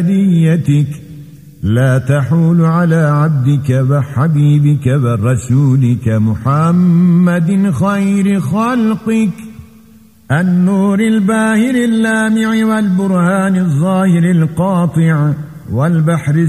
هديتك لا تحول على عبدك وحبيبك ورسولك محمد خير خلقك النور الباهر اللامع والبرهان الظاهر القاطع والبحر